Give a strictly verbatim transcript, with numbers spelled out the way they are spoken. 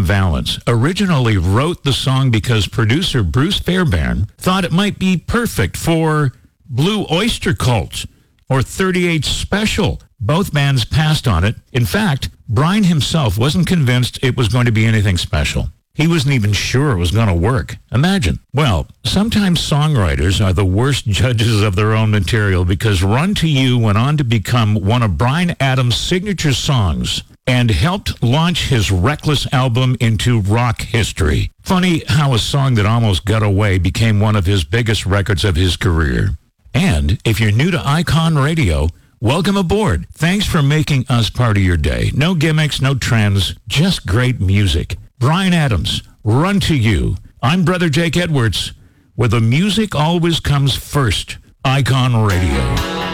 Tim Valance originally wrote the song because producer Bruce Fairbairn thought it might be perfect for Blue Oyster Cult or thirty-eight Special. Both bands passed on it. In fact, Brian himself wasn't convinced it was going to be anything special. He wasn't even sure it was going to work. Imagine. Well, sometimes songwriters are the worst judges of their own material because Run to You went on to become one of Bryan Adams' signature songs and helped launch his Reckless album into rock history. Funny how a song that almost got away became one of his biggest records of his career. And if you're new to Icon Radio, welcome aboard. Thanks for making us part of your day. No gimmicks, no trends, just great music. Bryan Adams, Run to You. I'm Brother Jake Edwards, where the music always comes first. Icon Radio.